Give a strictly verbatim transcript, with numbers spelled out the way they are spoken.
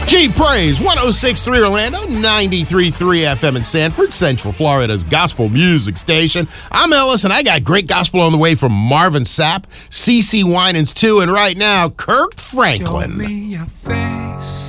G Praise, one oh six point three Orlando, ninety-three point three F M in Sanford, Central Florida's gospel music station. I'm Ellis, and I got great gospel on the way from Marvin Sapp, CeCe Winans too, and right now, Kirk Franklin. Show me a